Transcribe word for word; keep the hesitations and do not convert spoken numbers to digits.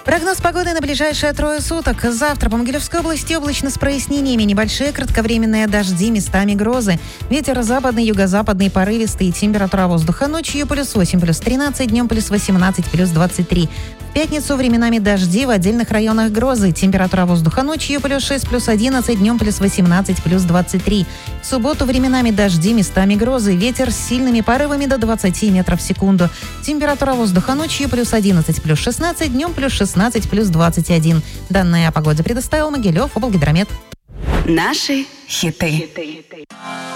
Прогноз погоды на ближайшие трое суток. Завтра по Могилевской области облачно с прояснениями. Небольшие кратковременные дожди, местами грозы. Ветер западный, юго-западный, порывистый. Температура воздуха ночью плюс восемь, плюс тринадцать, днем плюс восемнадцать, плюс двадцать три. В пятницу временами дожди, в отдельных районах грозы. Температура воздуха ночью плюс шесть, плюс одиннадцать, днем плюс восемнадцать, плюс двадцать три. В субботу временами дожди, местами грозы. Ветер с сильными порывами до двадцати метров в секунду. Температура воздуха ночью плюс одиннадцать, плюс шестнадцать, днем плюс шестнадцать, плюс двадцать один. Данные о погоде предоставил Могилев облгидромет. Наши хиты.